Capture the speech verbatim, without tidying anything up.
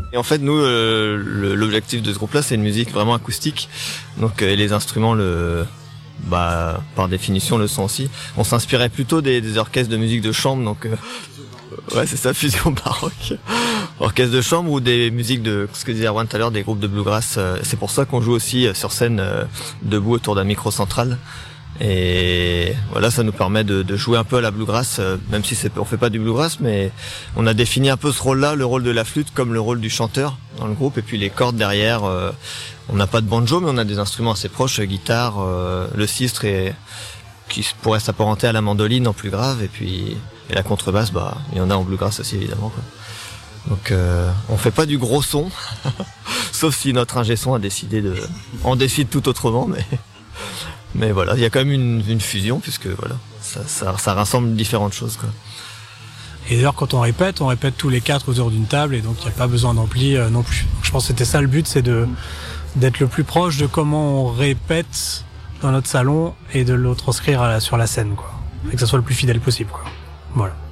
Et en fait, nous, euh, le, l'objectif de ce groupe-là, c'est une musique vraiment acoustique. Donc, euh, les instruments, le, bah, par définition, le sont aussi. On s'inspirait plutôt des, des orchestres de musique de chambre, donc, euh, ouais, c'est ça, fusion baroque. Orchestre de chambre ou des musiques de, ce que disait Erwan tout à l'heure, des groupes de bluegrass. Euh, c'est pour ça qu'on joue aussi euh, sur scène, euh, debout autour d'un micro central. Et voilà, ça nous permet de, de jouer un peu à la bluegrass, euh, même si c'est, on fait pas du bluegrass, mais on a défini un peu ce rôle-là, le rôle de la flûte comme le rôle du chanteur dans le groupe, et puis les cordes derrière. Euh, on n'a pas de banjo, mais on a des instruments assez proches, guitare, euh, le sistre, et qui pourrait s'apparenter à la mandoline en plus grave, et puis et la contrebasse, bah il y en a en bluegrass aussi évidemment, quoi. Donc euh, on fait pas du gros son, sauf si notre ingé son a décidé de, on décide tout autrement, mais. Mais voilà, il y a quand même une, une fusion, puisque voilà, ça, ça, ça rassemble différentes choses, quoi. Et d'ailleurs, quand on répète, on répète tous les quatre autour d'une table, et donc il n'y a pas besoin d'ampli euh, non plus. Donc, je pense que c'était ça le but, c'est de d'être le plus proche de comment on répète dans notre salon et de le transcrire à la, sur la scène, quoi. Et que ça soit le plus fidèle possible, quoi. Voilà.